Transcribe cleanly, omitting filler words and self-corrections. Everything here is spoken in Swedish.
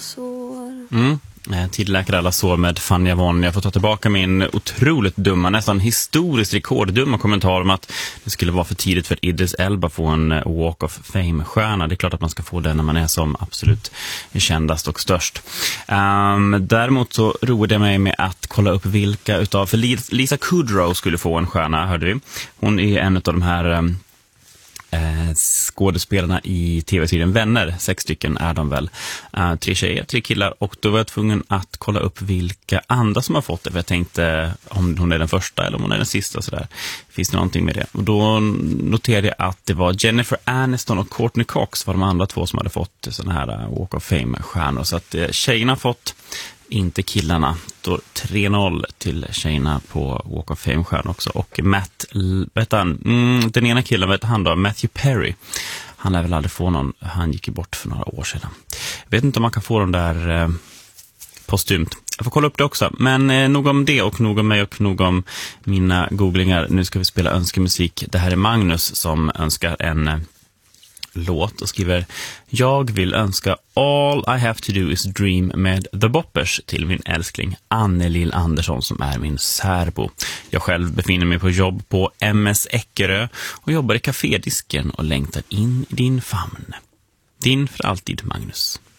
sår. Tillläkare alla sår med Fanny Avon. Jag får ta tillbaka min otroligt dumma, nästan historiskt rekorddumma kommentar om att det skulle vara för tidigt för Idris Elba få en Walk of Fame-stjärna. Det är klart att man ska få den när man är som absolut kändast och störst. Däremot så roade jag mig med att kolla upp vilka utav, för Lisa Kudrow skulle få en stjärna, hörde vi. Hon är en av de här skådespelarna i tv-serien Vänner. 6 stycken är de väl. 3 tjejer, 3 killar. Och då var jag tvungen att kolla upp vilka andra som har fått det. För jag tänkte om hon är den första eller om hon är den sista. Och sådär. Finns det någonting med det? Och då noterade jag att det var Jennifer Aniston och Courtney Cox var de andra 2 som hade fått sådana här Walk of Fame-stjärnor. Så att tjejerna har fått, inte killarna. Då 3-0 till tjejerna på Walk of Fame-stjärn också. Och den ena killen, vet han då, Matthew Perry. Han lär väl aldrig få någon, han gick ju bort för några år sedan. Jag vet inte om man kan få dem där postumt. Jag får kolla upp det också. Men nog om det och nog om mig och nog om mina googlingar. Nu ska vi spela önskemusik. Det här är Magnus som önskar en låt och skriver: jag vill önska All I Have To Do Is Dream med The Boppers till min älskling Annelill Andersson som är min särbo. Jag själv befinner mig på jobb på MS Eckerö och jobbar i kafédisken och längtar in i din famn. Din för alltid, Magnus.